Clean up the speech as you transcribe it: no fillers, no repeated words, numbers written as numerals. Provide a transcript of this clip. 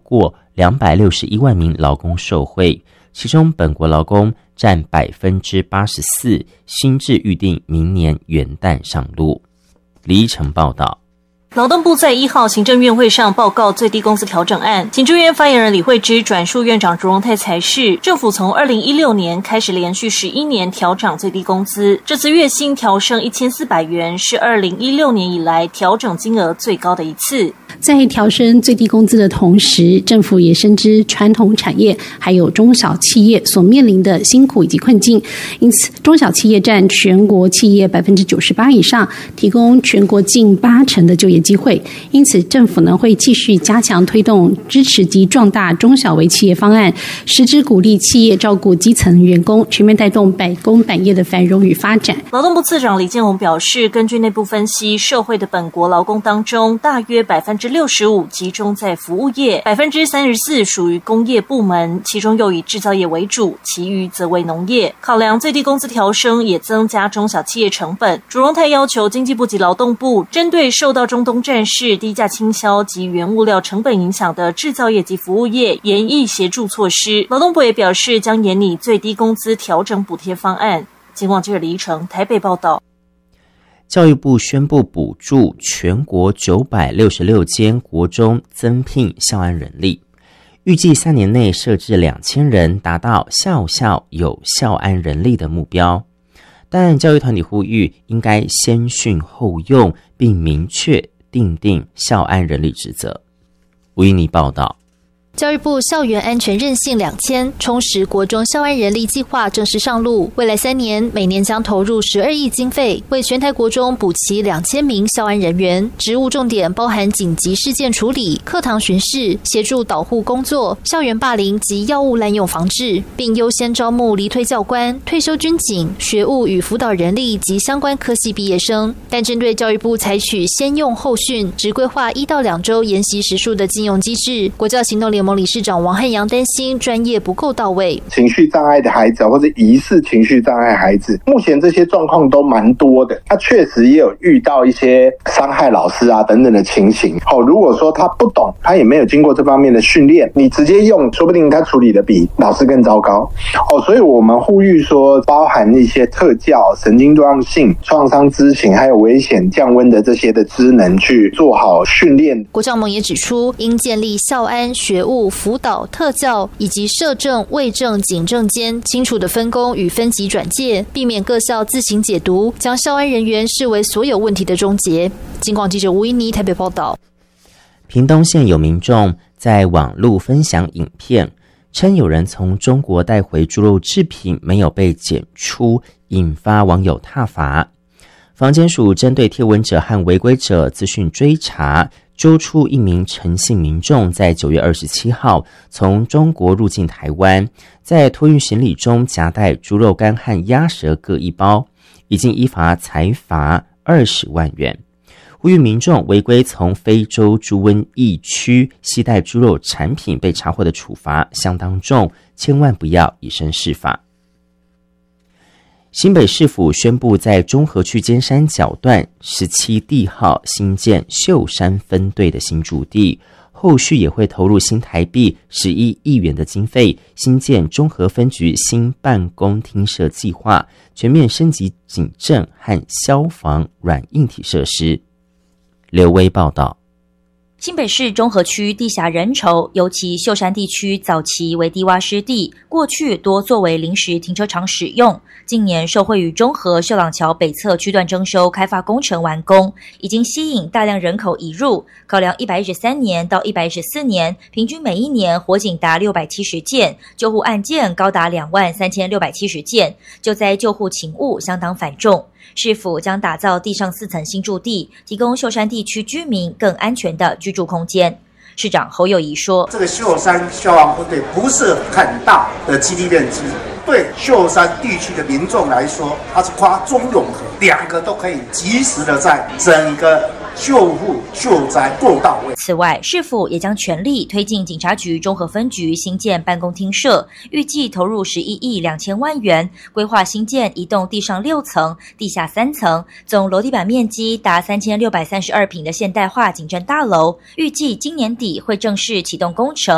过261万名劳工受惠，其中本国劳工占84%，新制预定明年元旦上路。李依晨报道。 劳动部在1号行政院会上报告最低工资调整案，行政院发言人李惠芝转述院长卓荣泰才是，政府从2016年开始连续11年调涨最低工资，这次月薪调升1400元，是2016年以来调整金额最高的一次。 在调升最低工资的同时，政府也深知传统产业还有中小企业所面临的辛苦以及困境，因此中小企业占全国企业98%以上，提供全国近80%的就业机会。因此政府呢会继续加强推动支持及壮大中小微企业方案，实质鼓励企业照顾基层员工，全面带动百工百业的繁荣与发展。 劳动部次长李建宏表示，根据内部分析，社会的本国劳工当中，大约65%集中在服务业，34%属于工业部门，其中又以制造业为主，其余则为农业。考量最低工资调升也增加中小企业成本，卓荣泰要求经济部及劳动部针对受到中东战事、低价倾销及原物料成本影响的制造业及服务业研议协助措施。劳动部也表示将研拟最低工资调整补贴方案。警广记者李依晨台北报道。 教育部宣布补助全国966间国中增聘校安人力，预计3年内设置2000人，达到校校有校安人力的目标。但教育团体呼吁应该先训后用，并明确订定校安人力职责。吴依妮报道。 教育部校园安全韧性2000充实国中校安人力计划正式上路，未来3年每年将投入12亿经费，为全台国中补齐2000名校安人员，职务重点包含紧急事件处理、课堂巡视、协助导护工作、校园霸凌及药物滥用防治，并优先招募离退教官、退休军警、学务与辅导人力及相关科系毕业生。但针对教育部采取先用后训，只规划1到2周研习时数的禁用机制，国教行动联盟理事长王汉阳担心专业不够到位， 情绪障碍的孩子或者疑似情绪障碍孩子，目前这些状况都蛮多的，他确实也有遇到一些伤害老师啊等等的情形。如果说他不懂，他也没有经过这方面的训练，你直接用，说不定他处理的比老师更糟糕。所以我们呼吁说，包含一些特教、神经多样性、创伤知情还有危险降温的这些的职能去做好训练。 国教盟也指出，应建立校安、学务、辅导、特教以及社政、卫政、警政间清楚的分工与分级转介，避免各校自行解读，将校安人员视为所有问题的终结。警广记者吴依妮台北报道。 屏东县有民众在网络分享影片，称有人从中国带回猪肉制品没有被检出，引发网友挞伐。防检署针对贴文者和违规者资讯追查，揪出一名陈姓民众在9月27号从中国入境台湾，在托运行李中夹带猪肉干和鸭舌各1包，已经依法裁罚20万元。呼吁民众违规从非洲猪瘟疫区携带猪肉产品被查获的处罚相当重，千万不要以身试法。新北市府宣布，在中和区尖山角段17地号新建秀山分队的新驻地，后续也会投入新台币11亿元的经费，新建中和分局新办公厅舍计划，全面升级警政和消防软硬体设施。刘威报道。 新北市中和区地狭人稠，尤其秀山地区早期为低洼湿地，过去多作为临时停车场使用。近年受惠于中和秀朗桥北侧区段征收开发工程完工，已经吸引大量人口移入。考量113年到114年，平均每1年火警达670件，救护案件高达23670件，救灾救护勤务相当繁重。市府将打造地上4层新驻地，提供秀山地区居民更安全的居住空间。市长侯友宜说， 这个秀山消防分队不是很大的基地面积，对秀山地区的民众来说，它是跨中永和2个都可以及时的在整个救护救灾做到位。 此外，市府也将全力推进警察局中和分局新建办公厅舍，预计投入11亿2000万元，规划新建一栋地上6层、地下3层，总楼地板面积达3632坪的现代化警政大楼，预计今年底会正式启动工程。